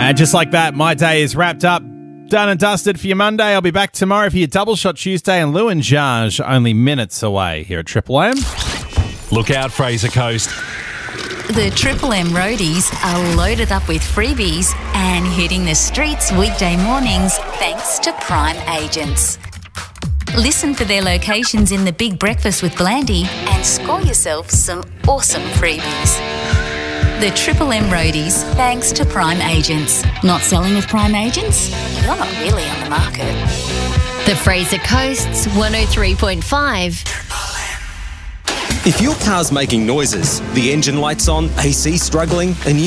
And just like that, my day is wrapped up. Done and dusted for your Monday. I'll be back tomorrow for your Double Shot Tuesday, and Lou and Jaj only minutes away here at Triple M. Look out, Fraser Coast. The Triple M roadies are loaded up with freebies and hitting the streets weekday mornings thanks to Prime Agents. Listen for their locations in the Big Breakfast with Blandy and score yourself some awesome freebies. The Triple M roadies, thanks to Prime Agents. Not selling with Prime Agents? You're not really on the market. The Fraser Coast's 103.5. If your car's making noises, the engine light's on, AC struggling, and you